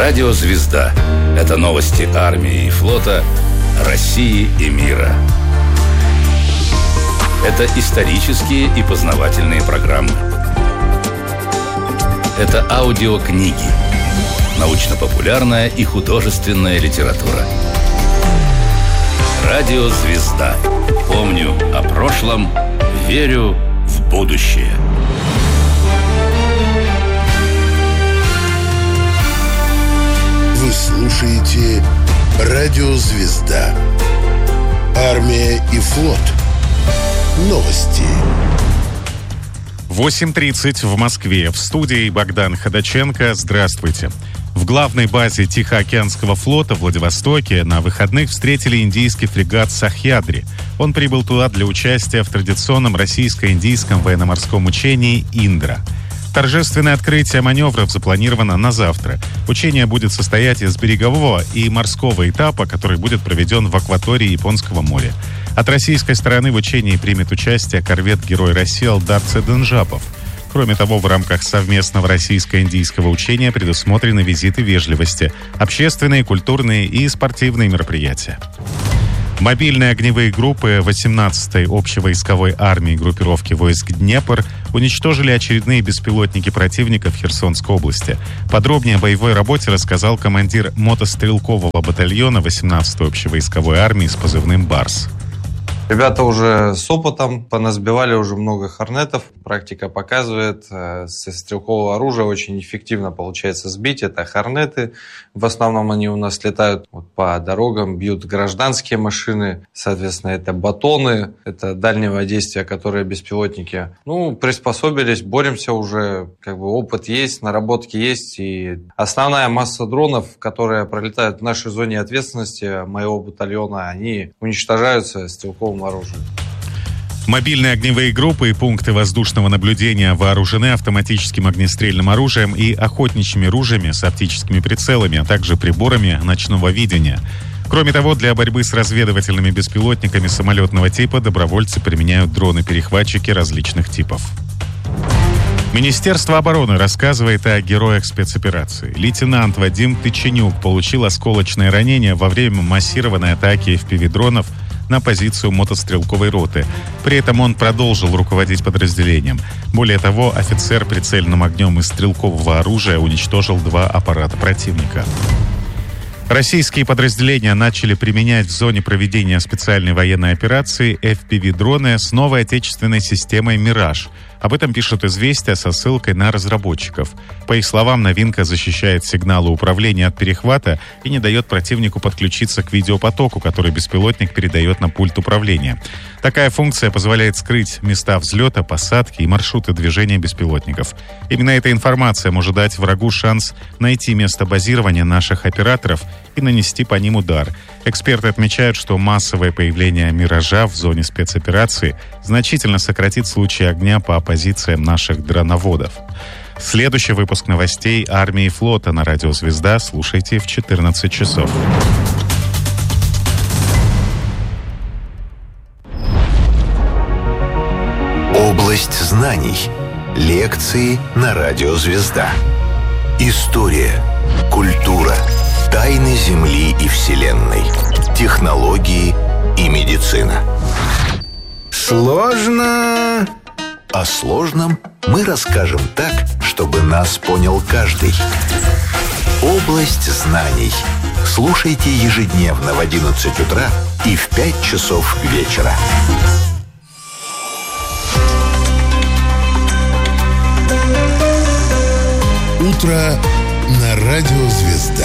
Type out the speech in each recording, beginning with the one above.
Радио «Звезда» — это новости армии и флота, России и мира. Это исторические и познавательные программы. Это аудиокниги, научно-популярная и художественная литература. Радио «Звезда». Помню о прошлом, верю в будущее. Вы слушаете Радио «Звезда». Армия и флот. Новости. 8:30 в Москве. В студии Богдан Ходаченко. Здравствуйте. В главной базе Тихоокеанского флота в Владивостоке на выходных встретили индийский фрегат «Сахьядри». Он прибыл туда для участия в традиционном российско-индийском военно-морском учении «Индра». Торжественное открытие маневров запланировано на завтра. Учение будет состоять из берегового и морского этапа, который будет проведен в акватории Японского моря. От российской стороны в учении примет участие корвет «Герой России» Элдар Цеданжапов. Кроме того, в рамках совместного российско-индийского учения предусмотрены визиты вежливости, общественные, культурные и спортивные мероприятия. Мобильные огневые группы 18-й общевойсковой армии группировки войск «Днепр» уничтожили очередные беспилотники противника в Херсонской области. Подробнее о боевой работе рассказал командир мотострелкового батальона 18-й общевойсковой армии с позывным «Барс». Ребята уже с опытом, понасбивали уже много хорнетов. Практика показывает, со стрелкового оружия очень эффективно получается сбить. Это хорнеты. В основном они у нас летают по дорогам, бьют гражданские машины. Соответственно, это батоны, это дальнего действия, которые беспилотники. Приспособились, боремся уже. Опыт есть, наработки есть. И основная масса дронов, которые пролетают в нашей зоне ответственности моего батальона, они уничтожаются стрелковым оружием. Мобильные огневые группы и пункты воздушного наблюдения вооружены автоматическим огнестрельным оружием и охотничьими ружьями с оптическими прицелами, а также приборами ночного видения. Кроме того, для борьбы с разведывательными беспилотниками самолетного типа добровольцы применяют дроны-перехватчики различных типов. Министерство обороны рассказывает о героях спецоперации. Лейтенант Вадим Тыченюк получил осколочное ранение во время массированной атаки FPV-дронов на позицию мотострелковой роты. При этом он продолжил руководить подразделением. Более того, офицер прицельным огнем из стрелкового оружия уничтожил 2 аппарата противника. Российские подразделения начали применять в зоне проведения специальной военной операции FPV-дроны с новой отечественной системой «Мираж». Об этом пишут «Известия» со ссылкой на разработчиков. По их словам, новинка защищает сигналы управления от перехвата и не дает противнику подключиться к видеопотоку, который беспилотник передает на пульт управления. Такая функция позволяет скрыть места взлета, посадки и маршруты движения беспилотников. Именно эта информация может дать врагу шанс найти место базирования наших операторов и нанести по ним удар. Эксперты отмечают, что массовое появление «Миража» в зоне спецоперации значительно сократит случаи огня по позициям наших дроноводов. Следующий выпуск новостей армии и флота на радио «Звезда» слушайте в 14 часов. Область знаний. Лекции на радио «Звезда». История, культура, тайны Земли и Вселенной, технологии и медицина. Сложно. О сложном мы расскажем так, чтобы нас понял каждый. Область знаний. Слушайте ежедневно в 11 утра и в 5 часов вечера. Утро на радио «Звезда».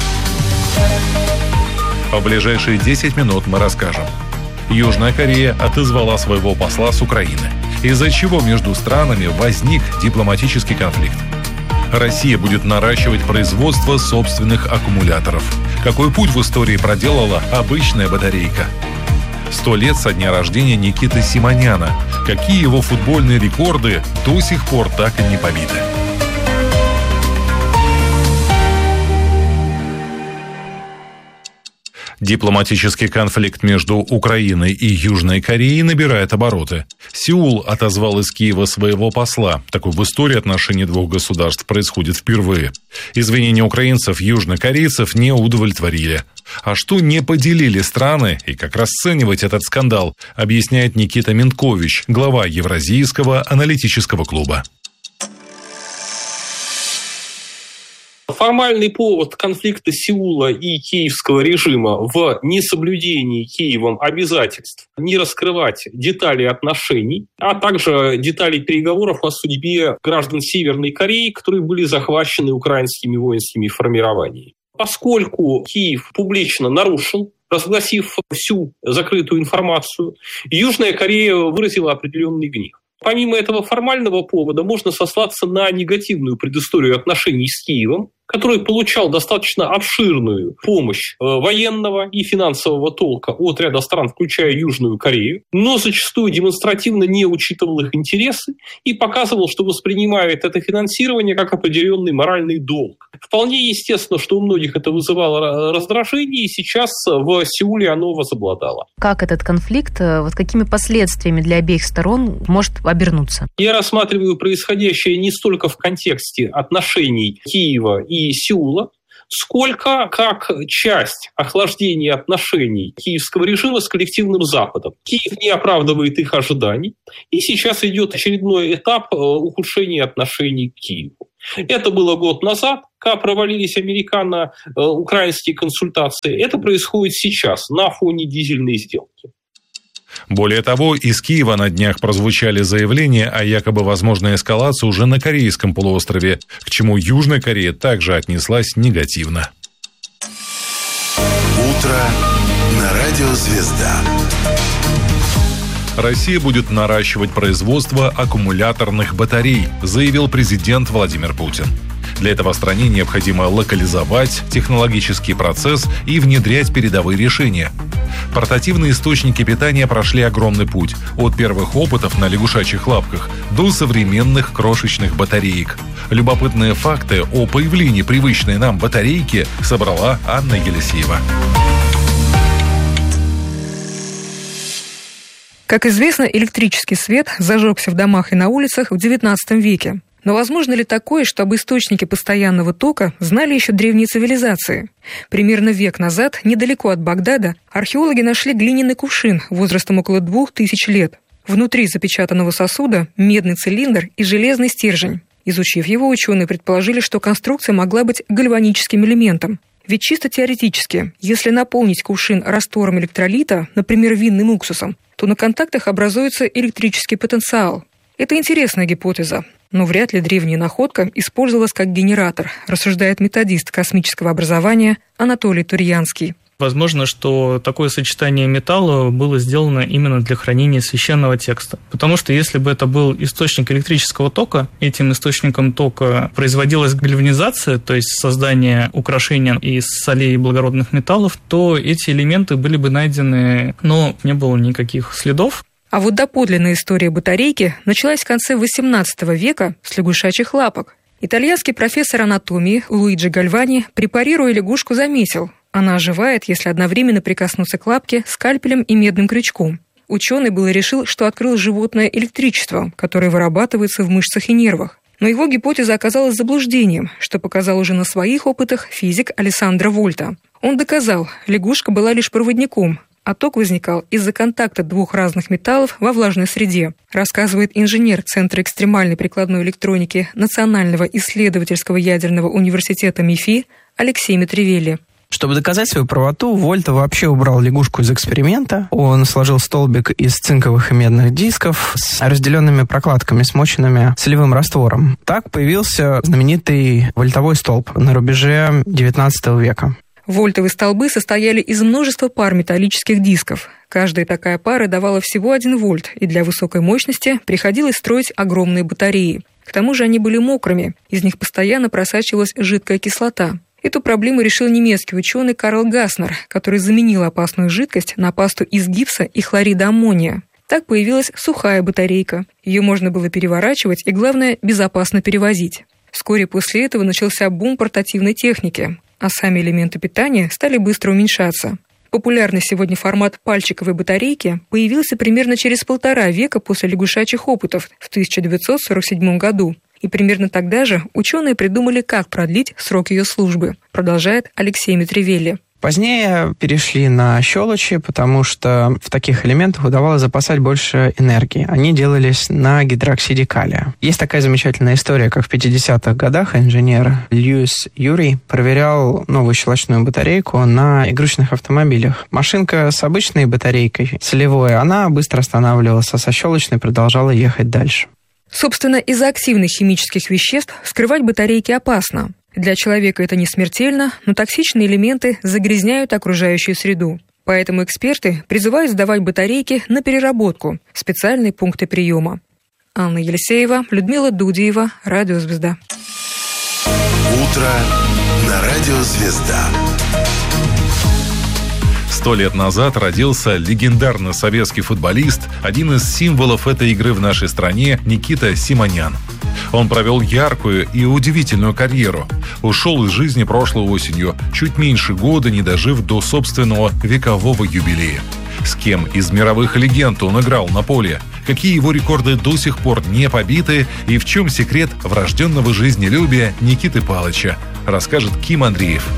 В ближайшие 10 минут мы расскажем. Южная Корея отозвала своего посла с Украины, из-за чего между странами возник дипломатический конфликт. Россия будет наращивать производство собственных аккумуляторов. Какой путь в истории проделала обычная батарейка? 100 лет со дня рождения Никиты Симоняна. Какие его футбольные рекорды до сих пор так и не побиты? Дипломатический конфликт между Украиной и Южной Кореей набирает обороты. Сеул отозвал из Киева своего посла. Такое в истории отношений двух государств происходит впервые. Извинения украинцев южнокорейцев не удовлетворили. А что не поделили страны и как расценивать этот скандал, объясняет Никита Минткович, глава Евразийского аналитического клуба. Формальный повод конфликта Сеула и киевского режима в несоблюдении Киевом обязательств не раскрывать детали отношений, а также детали переговоров о судьбе граждан Северной Кореи, которые были захвачены украинскими воинскими формированиями. Поскольку Киев публично нарушил, разгласив всю закрытую информацию, Южная Корея выразила определенный гнев. Помимо этого формального повода можно сослаться на негативную предысторию отношений с Киевом, который получал достаточно обширную помощь военного и финансового толка от ряда стран, включая Южную Корею, но зачастую демонстративно не учитывал их интересы и показывал, что воспринимает это финансирование как определенный моральный долг. Вполне естественно, что у многих это вызывало раздражение, и сейчас в Сеуле оно возобладало. Как этот конфликт, какими последствиями для обеих сторон может обернуться? Я рассматриваю происходящее не столько в контексте отношений Киева и Сеула, сколько как часть охлаждения отношений киевского режима с коллективным Западом. Киев не оправдывает их ожиданий, и сейчас идет очередной этап ухудшения отношений к Киеву. Это было год назад, когда провалились американо-украинские консультации. Это происходит сейчас на фоне дизельной сделки. Более того, из Киева на днях прозвучали заявления о якобы возможной эскалации уже на Корейском полуострове, к чему Южная Корея также отнеслась негативно. Утро на радио «Звезда». Россия будет наращивать производство аккумуляторных батарей, заявил президент Владимир Путин. Для этого стране необходимо локализовать технологический процесс и внедрять передовые решения. Портативные источники питания прошли огромный путь от первых опытов на лягушачьих лапках до современных крошечных батареек. Любопытные факты о появлении привычной нам батарейки собрала Анна Елисеева. Как известно, электрический свет зажегся в домах и на улицах в XIX веке. Но возможно ли такое, что об источнике постоянного тока знали еще древние цивилизации? Примерно век назад, недалеко от Багдада, археологи нашли глиняный кувшин возрастом около 2000 лет. Внутри запечатанного сосуда медный цилиндр и железный стержень. Изучив его, ученые предположили, что конструкция могла быть гальваническим элементом. Ведь чисто теоретически, если наполнить кувшин раствором электролита, например, винным уксусом, то на контактах образуется электрический потенциал. Это интересная гипотеза, но вряд ли древняя находка использовалась как генератор, рассуждает методист космического образования Анатолий Турьянский. Возможно, что такое сочетание металла было сделано именно для хранения священного текста. Потому что если бы это был источник электрического тока, этим источником тока производилась гальванизация, то есть создание украшения из солей и благородных металлов, то эти элементы были бы найдены, но не было никаких следов. А вот доподлинная история батарейки началась в конце XVIII века с лягушачьих лапок. Итальянский профессор анатомии Луиджи Гальвани, препарируя лягушку, заметил, она оживает, если одновременно прикоснуться к лапке скальпелем и медным крючком. Ученый было решил, что открыл животное электричество, которое вырабатывается в мышцах и нервах. Но его гипотеза оказалась заблуждением, что показал уже на своих опытах физик Алессандро Вольта. Он доказал, лягушка была лишь проводником, а ток возникал из-за контакта двух разных металлов во влажной среде, рассказывает инженер Центра экстремальной прикладной электроники Национального исследовательского ядерного университета МИФИ Алексей Митревелли. Чтобы доказать свою правоту, Вольта вообще убрал лягушку из эксперимента. Он сложил столбик из цинковых и медных дисков с разделенными прокладками, смоченными солевым раствором. Так появился знаменитый вольтовой столб на рубеже XIX века. Вольтовые столбы состояли из множества пар металлических дисков. Каждая такая пара давала всего 1 вольт, и для высокой мощности приходилось строить огромные батареи. К тому же они были мокрыми, из них постоянно просачивалась жидкая кислота. Эту проблему решил немецкий ученый Карл Гаснер, который заменил опасную жидкость на пасту из гипса и хлорида аммония. Так появилась сухая батарейка. Ее можно было переворачивать и, главное, безопасно перевозить. Вскоре после этого начался бум портативной техники, а сами элементы питания стали быстро уменьшаться. Популярный сегодня формат пальчиковой батарейки появился примерно через 1,5 века после лягушачьих опытов в 1947 году. И примерно тогда же ученые придумали, как продлить срок ее службы, продолжает Алексей Митревелли. Позднее перешли на щелочи, потому что в таких элементах удавалось запасать больше энергии. Они делались на гидроксиде калия. Есть такая замечательная история, как в 50-х годах инженер Льюис Юрий проверял новую щелочную батарейку на игрушечных автомобилях. Машинка с обычной батарейкой, солевой, она быстро останавливалась, а со щелочной продолжала ехать дальше. Собственно, из-за активных химических веществ скрывать батарейки опасно. Для человека это не смертельно, но токсичные элементы загрязняют окружающую среду. Поэтому эксперты призывают сдавать батарейки на переработку в специальные пункты приема. Анна Елисеева, Людмила Дудиева, Радио «Звезда». Утро на Радио «Звезда». 100 лет назад родился легендарный советский футболист, один из символов этой игры в нашей стране, Никита Симонян. Он провел яркую и удивительную карьеру. Ушел из жизни прошлой осенью, чуть меньше года не дожив до собственного векового юбилея. С кем из мировых легенд он играл на поле? Какие его рекорды до сих пор не побиты? И в чем секрет врожденного жизнелюбия Никиты Палыча? Расскажет Ким Андреев.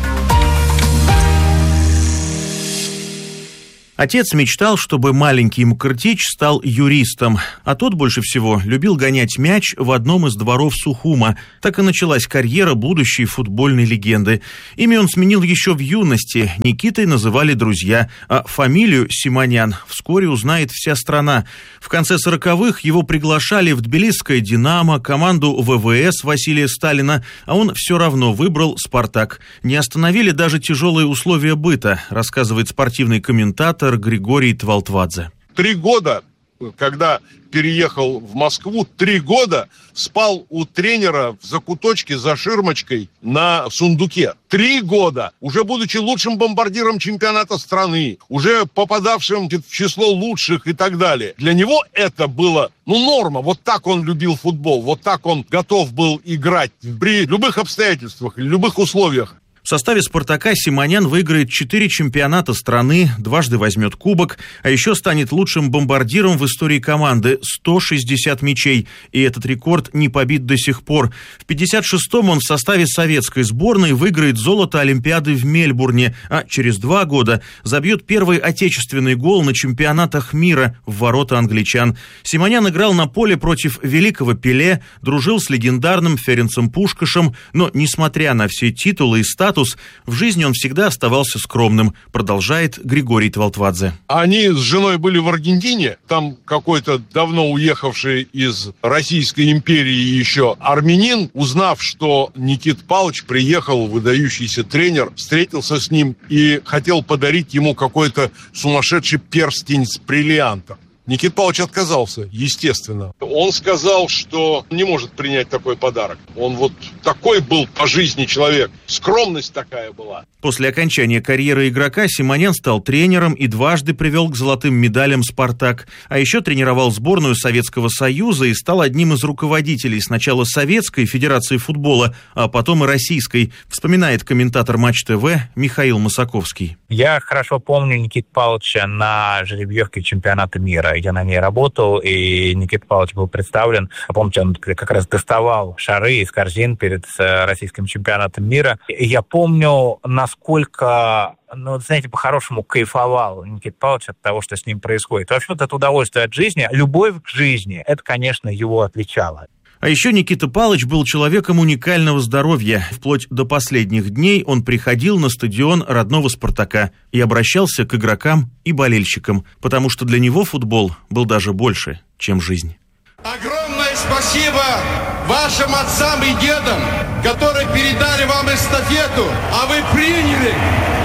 Отец мечтал, чтобы маленький Мкртич стал юристом, а тот больше всего любил гонять мяч в одном из дворов Сухума. Так и началась карьера будущей футбольной легенды. Имя он сменил еще в юности, Никитой называли друзья, а фамилию Симонян вскоре узнает вся страна. В конце 40-х его приглашали в тбилисское «Динамо», команду ВВС Василия Сталина, а он все равно выбрал «Спартак». Не остановили даже тяжелые условия быта, рассказывает спортивный комментатор Григорий Твалтвадзе. 3 года, когда переехал в Москву, 3 года спал у тренера в закуточке за ширмочкой на сундуке. 3 года, уже будучи лучшим бомбардиром чемпионата страны, уже попадавшим в число лучших и так далее. Для него это было, норма. Вот так он любил футбол, вот так он готов был играть при любых обстоятельствах, любых условиях. В составе «Спартака» Симонян выиграет 4 чемпионата страны, дважды возьмет кубок, а еще станет лучшим бомбардиром в истории команды – 160 мячей. И этот рекорд не побит до сих пор. В 56-м он в составе советской сборной выиграет золото Олимпиады в Мельбурне, а через 2 года забьет первый отечественный гол на чемпионатах мира в ворота англичан. Симонян играл на поле против великого Пеле, дружил с легендарным Ференцем Пушкашем, но, несмотря на все титулы и статус, в жизни он всегда оставался скромным, продолжает Григорий Твалтвадзе. Они с женой были в Аргентине, там какой-то давно уехавший из Российской империи еще армянин, узнав, что Никита Павлович приехал, выдающийся тренер, встретился с ним и хотел подарить ему какой-то сумасшедший перстень с бриллиантом. Никита Павлович отказался, естественно. Он сказал, что не может принять такой подарок. Он вот такой был по жизни человек. Скромность такая была. После окончания карьеры игрока Симонян стал тренером и дважды привел к золотым медалям «Спартак». А еще тренировал сборную Советского Союза и стал одним из руководителей сначала Советской Федерации футбола, а потом и Российской, вспоминает комментатор Матч ТВ Михаил Масаковский. Я хорошо помню Никиту Павловича на жеребьевке чемпионата мира. Я на ней работал, и Никита Павлович был представлен. Помните, он как раз доставал шары из корзин перед российским чемпионатом мира. И я помню, насколько, знаете, по-хорошему кайфовал Никита Павлович от того, что с ним происходит. Вообще, вот это удовольствие от жизни, любовь к жизни, это, конечно, его отличало. А еще Никита Павлович был человеком уникального здоровья. Вплоть до последних дней он приходил на стадион родного «Спартака» и обращался к игрокам и болельщикам, потому что для него футбол был даже больше, чем жизнь. Огромное спасибо вашим отцам и дедам, которые передали вам эстафету, а вы приняли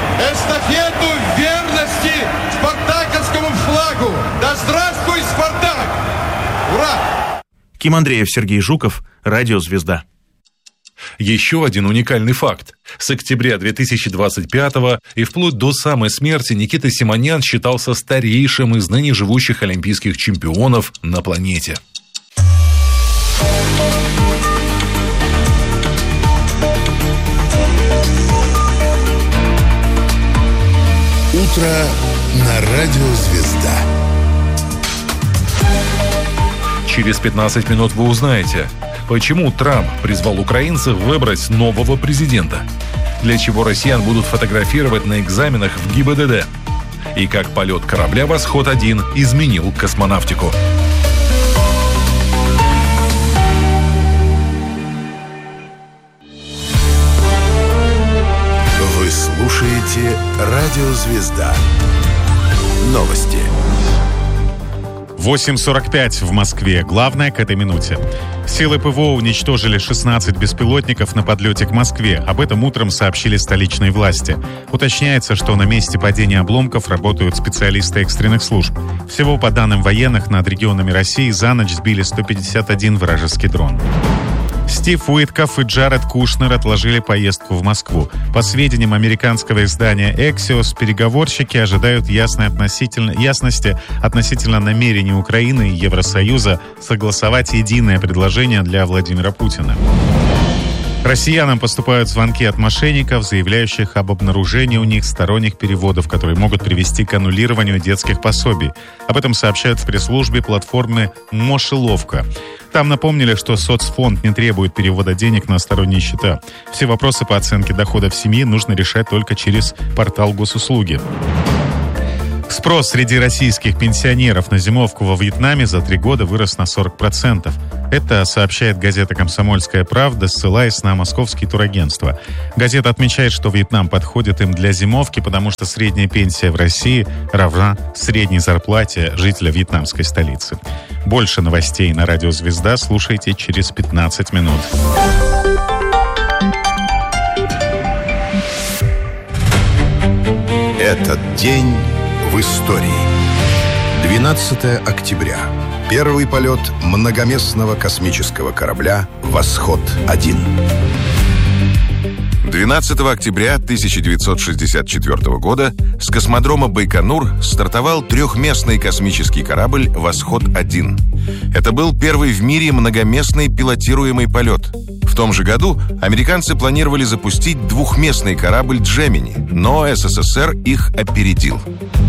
эстафету верности спартаковскому флагу. Да здравствуй, Спартак! Ура! Ким Андреев, Сергей Жуков, Радио «Звезда». Еще один уникальный факт. С октября 2025-го и вплоть до самой смерти Никита Симонян считался старейшим из ныне живущих олимпийских чемпионов на планете. утро на радио «Звезда». Через 15 минут вы узнаете, почему Трамп призвал украинцев выбрать нового президента, для чего россиян будут фотографировать на экзаменах в ГИБДД, и как полет корабля «Восход-1» изменил космонавтику. Вы слушаете радио «Звезда». Новости. 8:45 в Москве. Главное к этой минуте. Силы ПВО уничтожили 16 беспилотников на подлете к Москве. Об этом утром сообщили столичные власти. Уточняется, что на месте падения обломков работают специалисты экстренных служб. Всего, по данным военных, над регионами России за ночь сбили 151 вражеский дрон. Стив Уиткофф и Джаред Кушнер отложили поездку в Москву. По сведениям американского издания Axios, переговорщики ожидают ясности относительно намерений Украины и Евросоюза согласовать единое предложение для Владимира Путина. Россиянам поступают звонки от мошенников, заявляющих об обнаружении у них сторонних переводов, которые могут привести к аннулированию детских пособий. Об этом сообщают в пресс-службе платформы «Мошеловка». Там напомнили, что соцфонд не требует перевода денег на сторонние счета. Все вопросы по оценке доходов семьи нужно решать только через портал госуслуги. Спрос среди российских пенсионеров на зимовку во Вьетнаме за 3 года вырос на 40%. Это сообщает газета «Комсомольская правда», ссылаясь на московские турагентства. Газета отмечает, что Вьетнам подходит им для зимовки, потому что средняя пенсия в России равна средней зарплате жителя вьетнамской столицы. Больше новостей на радио «Звезда» слушайте через 15 минут. Этот день в истории. 12 октября. Первый полет многоместного космического корабля «Восход-1». 12 октября 1964 года с космодрома Байконур стартовал трехместный космический корабль «Восход-1». Это был первый в мире многоместный пилотируемый полет. В том же году американцы планировали запустить двухместный корабль «Джемини», но СССР их опередил.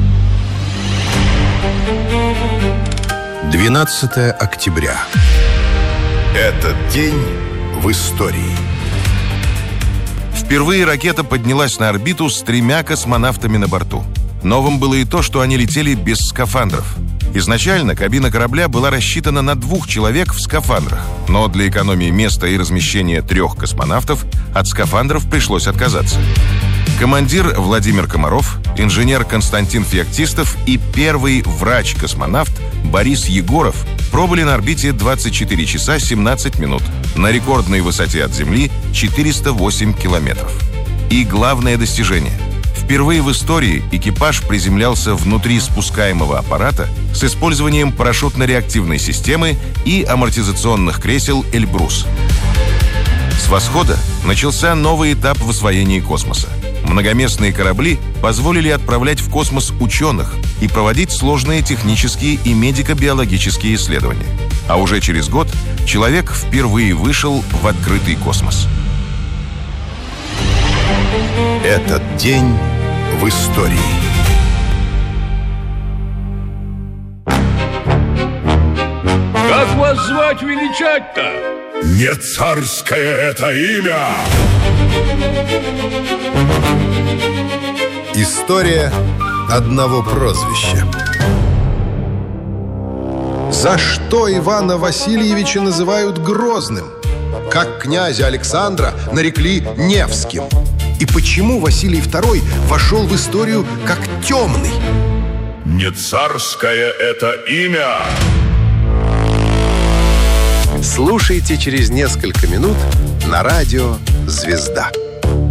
12 октября. Этот день в истории. Впервые ракета поднялась на орбиту с 3 космонавтами на борту. Новым было и то, что они летели без скафандров. Изначально кабина корабля была рассчитана на 2 человек в скафандрах, но для экономии места и размещения 3 космонавтов от скафандров пришлось отказаться. Командир Владимир Комаров, инженер Константин Феоктистов и первый врач-космонавт Борис Егоров пробыли на орбите 24 часа 17 минут на рекордной высоте от Земли 408 километров. И главное достижение. Впервые в истории экипаж приземлялся внутри спускаемого аппарата с использованием парашютно-реактивной системы и амортизационных кресел «Эльбрус». С «Восхода» начался новый этап в освоении космоса. Многоместные корабли позволили отправлять в космос ученых и проводить сложные технические и медико-биологические исследования. А уже через год человек впервые вышел в открытый космос. Этот день в истории. Как вас звать величать-то? Не царское это имя! История одного прозвища. За что Ивана Васильевича называют Грозным? Как князя Александра нарекли Невским? И почему Василий II вошел в историю как темный? Не царское это имя! Слушайте через несколько минут на радио «Звезда».